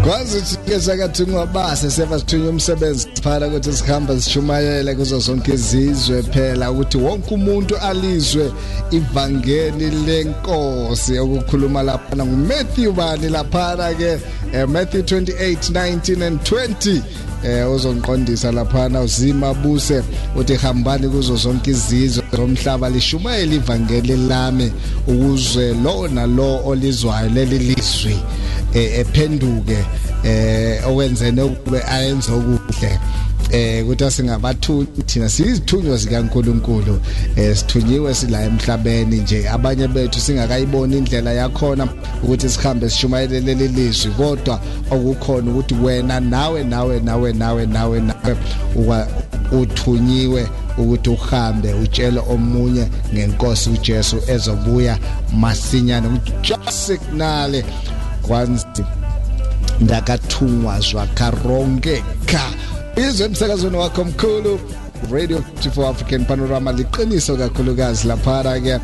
Kwazi ke sakathungwa base sebasithunya umsebenzi phara ukuthi sihamba sishumayele kuzo zonke izizwe phela ukuthi wonke umuntu alizwe ivangeli lenkosi okukhuluma lapha nguMatthew bani lapha ke Matthew 28:19 and 20 uzonqondisa lapha uzima buse uthi hambani kuzo zonke izizwe zomhlaba lishumayele ivangeli lami ukuze lo nalo olizwayo leli lizwi ephenduke okwenzene ukube ayenze okuhle ukuthi asingabathunywa thina sizithunywa zikaNkuluNkulu sithunyiwe sila emhlabeni nje abanye bethu singakayibona indlela yakhona ukuthi sihambe sishumayele leli lizwi kodwa okukhona ukuthi wena nawe uthunyiwe ukuthi uhambe utshele omunye ngenkosi uJesu ezobuya masinyane just signal kwanzi ndakathungwa zwakaronke-ka izwe emsakazweni wakho mkhulu Radio 54 African Panorama liqiniso kakhulukazi lapha ke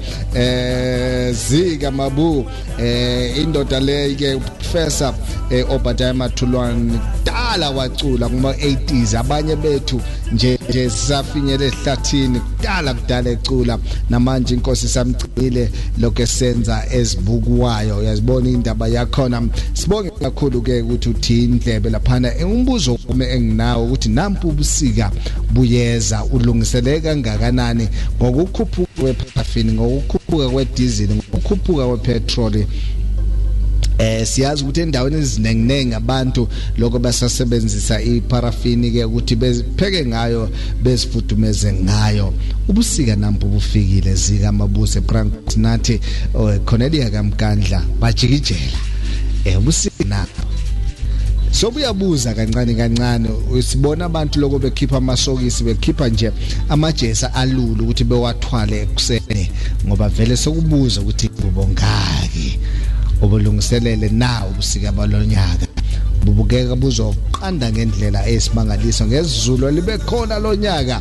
zika mabu indoda le ke professor Obadiah Mathulwane dala wacula kuma 80s abanye bethu nje sisafinyele ehlathini kudala ecula namanje inkosi samgcile lokho esenza ezibukwayo uyazibona indaba yakhona sibonge kakhulu ke ukuthi uthi indlebe lapha umbuzo enginawo ukuthi nampu ubusika buyeza ulungiseleka kangakanani ngokukhuphuka kweparafini ngokukhuphuka kwedizil ngokukhuphuka kwepetrol siyazi ukuthi endaweni ezinenginenge abantu lokho basasebenzisa iparafini ke ukuthi bepheke ngayo bezifudumeze ngayo ubusika nampo bufikile zika mabuse Frank nathi Cornelia kaMkandla bajikijela ubusika napho so buyabuza kancane usibona abantu lokho bekhipha amasokisi bekhipha nje amajesa alulu ukuthi bewathwale ekuseni ngoba vele sokubuza ukuthi ubongaki obulungiselele na ubusika balonyaka bubukeka buzoqanda ngendlela esimangaliso ngezulu libe khona lonyaka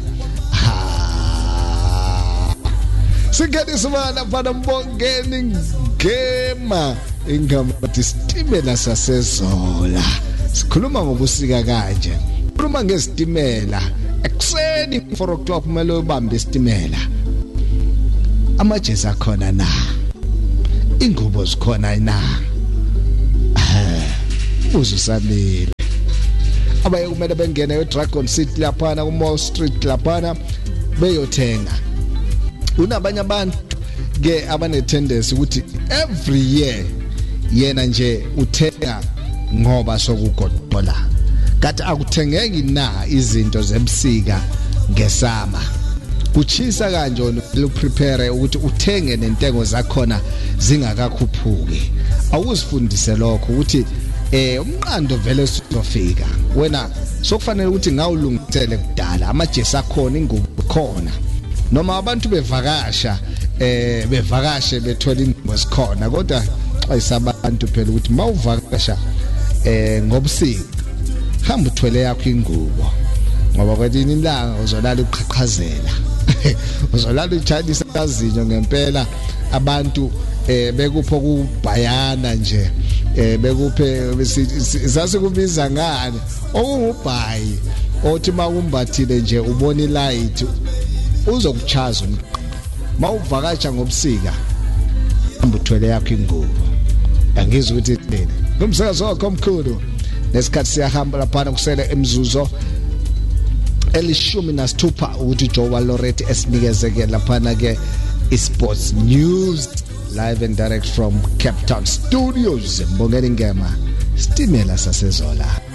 singenisibana phana mbongeni ngema ingama isitimela saseZola sikhuluma ngobusika kanje khuluma ngesitimela ekuseni 4 o'clock kumele ubambe isitimela amajesi akhona na ingubo zikhona na uzusamile abaye kumele bengene eDragon City lapha ku Mall Street lapha beyothenga unabanye abantu ke abane tendency ukuthi every year yena nje uthenga ngoba sokugodola kanti akuthengeki na izinto zebusika ngesama kuchisa kanjona uprepare ukuthi uthenge nentengo zakhona zingakakhuphuki awuzifundise lokho ukuthi umqando vele sizofika wena sokufanele ukuthi ngawulungisele kudala amajesi akhona ingubo khona noma abantu bevakasha bevakashe bethola ingubo zikhona kodwa xayisabantu phela ukuthi mawuvakasha ngobusika hamba uthwele yakho ingubo ngoba kwelinye ilanga uzolala uqhaqhazela uzolala uchayisa kazinyo ngempela abantu bekupho kubhayana nje bekuphe sasikubiza ngani okungubhayi othi mawumbathile nje ubona ilight uzokuchaza mawuvakasha ngobusika hamba uthwele yakho ingubo angizwe ukuthi thina umsakazo wakho omkhulu nesikhathi siyahamba lapha kusele emzuzo el-16 ukuthi Joe Loretti esinikeze lapha ke esports news live and direct from Cape Town studios mbongeni ngema sitimela saseZola.